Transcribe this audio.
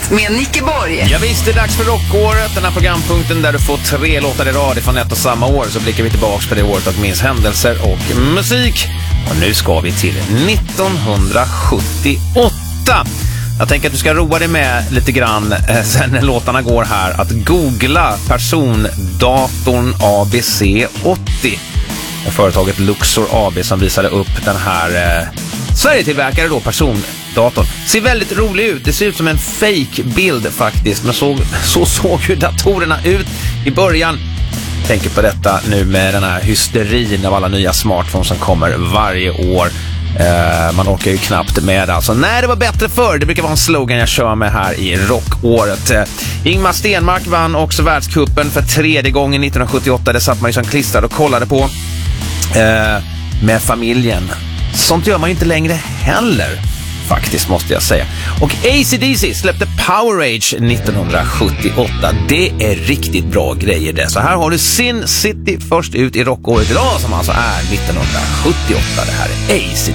med Nicke Borg. Ja, visst, det är dags för rockåret. Den här programpunkten där du får 3 låtar i rad från ett och samma år. Så blickar vi tillbaka på det året och minns händelser och musik. Och nu ska vi till 1978. Jag tänker att du ska roa dig med lite grann sen när låtarna går här att googla persondatorn ABC80. Företaget Luxor AB som visade upp den här Sverige-tillverkare då persondatorn. Ser väldigt rolig ut. Det ser ut som en fake-bild faktiskt. Men så såg ju datorerna ut i början. Tänker på detta nu med den här hysterin av alla nya smartphones som kommer varje år. Man orkar ju knappt med det. Alltså, nej, det var bättre förr. Det brukar vara en slogan jag kör med här i rockåret. Ingmar Stenmark vann också världscupen för 3:e gången 1978. Det satt man ju som klistrad och kollade på med familjen. Sånt gör man ju inte längre heller, faktiskt, måste jag säga. Och AC/DC släppte Power Age 1978. Det är riktigt bra grejer det. Så här har du Sin City först ut i rockåret idag, som alltså är 1978. Det här är AC/DC.